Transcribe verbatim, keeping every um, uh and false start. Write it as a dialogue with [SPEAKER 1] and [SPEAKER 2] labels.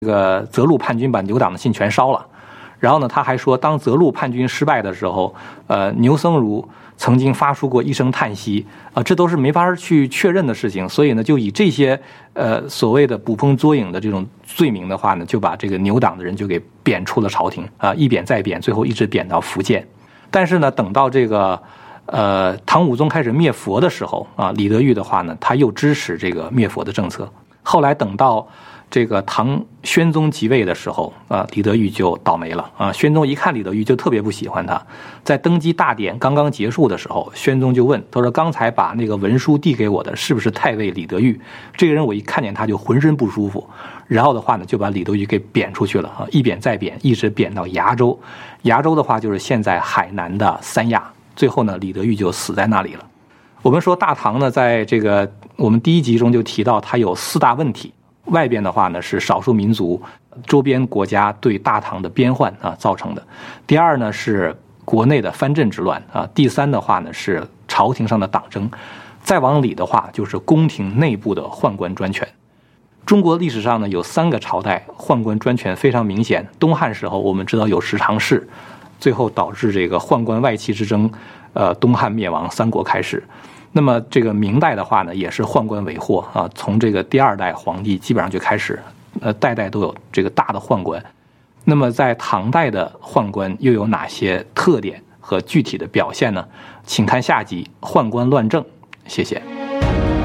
[SPEAKER 1] 这个泽路叛军把牛党的信全烧了。然后呢，他还说，当泽路叛军失败的时候，呃，牛僧孺曾经发出过一声叹息，啊、呃，这都是没法去确认的事情。所以呢，就以这些呃所谓的捕风捉影的这种罪名的话呢，就把这个牛党的人就给贬出了朝廷啊、呃，一贬再贬，最后一直贬到福建。但是呢，等到这个呃唐武宗开始灭佛的时候啊，李德裕的话呢，他又支持这个灭佛的政策。后来等到这个唐宣宗即位的时候啊，李德裕就倒霉了啊！宣宗一看李德裕就特别不喜欢他，在登基大典刚刚结束的时候，宣宗就问他说：“刚才把那个文书递给我的是不是太尉李德裕？这个人我一看见他就浑身不舒服。”然后的话呢，就把李德裕给贬出去了啊，一贬再贬，一直贬到崖州。崖州的话就是现在海南的三亚。最后呢，李德裕就死在那里了。我们说大唐呢，在这个我们第一集中就提到，它有四大问题。外边的话呢是少数民族周边国家对大唐的边患啊造成的，第二呢是国内的藩镇之乱啊，第三的话呢是朝廷上的党争，再往里的话就是宫廷内部的宦官专权。中国历史上呢有三个朝代宦官专权非常明显，东汉时候我们知道有十常侍，最后导致这个宦官外戚之争，呃，东汉灭亡，三国开始。那么这个明代的话呢，也是宦官为祸啊，从这个第二代皇帝基本上就开始，呃，代代都有这个大的宦官。那么在唐代的宦官又有哪些特点和具体的表现呢？请看下集《宦官乱政》，谢谢。